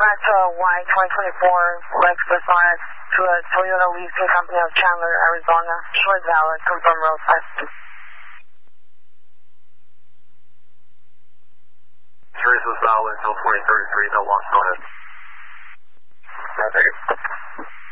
back to a white 2024 Lexus RX to a Toyota leasing company of Chandler, Arizona. Sure is valid. Confirm roadside. Trace is valid until 2033. No loss. Go ahead. Thank you.